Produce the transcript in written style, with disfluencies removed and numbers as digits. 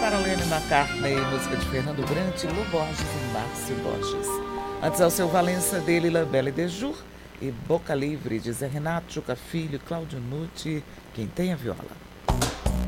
para Lenny McCartney, música de Fernando Brant, Lu Borges e Márcio Borges. Antes Alceu Valença, dele, La Belle de Jour e Boca Livre, de Zé Renato, Juca Filho, Cláudio Nucci, quem tem a viola.